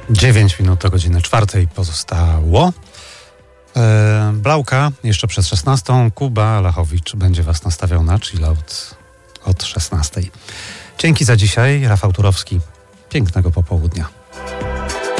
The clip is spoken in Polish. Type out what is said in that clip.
9 minut do godziny 4 pozostało. Blauka jeszcze przez 16. Kuba Lachowicz będzie was nastawiał na chillout od 16. Dzięki za dzisiaj. Rafał Turowski. Pięknego popołudnia.